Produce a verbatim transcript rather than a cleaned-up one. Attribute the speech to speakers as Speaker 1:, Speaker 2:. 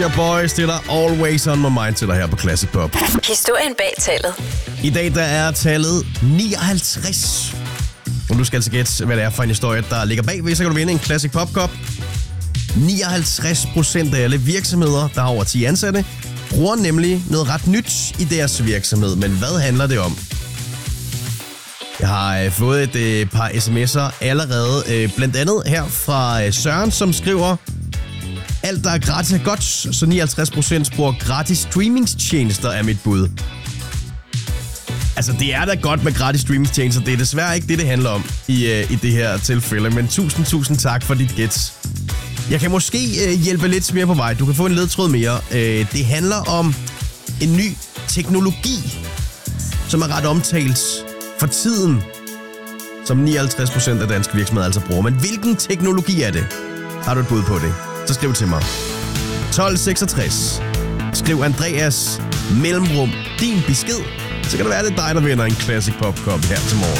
Speaker 1: Your Boys, det er der Always On My Mind til dig her på Classic Pop.
Speaker 2: Historien bag tallet.
Speaker 1: I dag der er tallet nioghalvtreds. Og du skal altså gætte, hvad det er for en historie, der ligger bagved, så kan du vinde en Classic Pop Cup. nioghalvtreds procent af alle virksomheder, der har over ti ansatte, bruger nemlig noget ret nyt i deres virksomhed. Men hvad handler det om? Jeg har øh, fået et øh, par sms'er allerede, øh, blandt andet her fra øh, Søren, som skriver: alt, der er gratis er godt, så nioghalvtreds procent bruger gratis streamingstjenester er mit bud. Altså, det er da godt med gratis streamingstjenester. Det er desværre ikke det, det handler om i, øh, i det her tilfælde. Men tusind, tusind tak for dit gæt. Jeg kan måske øh, hjælpe lidt mere på vej. Du kan få en ledtråd mere. Øh, det handler om en ny teknologi, som er ret omtalt for tiden, som nioghalvtreds procent af danske virksomheder altså bruger. Men hvilken teknologi er det? Har du et bud på det? Så skriv til mig. tolv seksogtres. Skriv Andreas mellemrum din besked. Så kan det være, det er dig, der vinder en Classic Pop Cup her til morgen.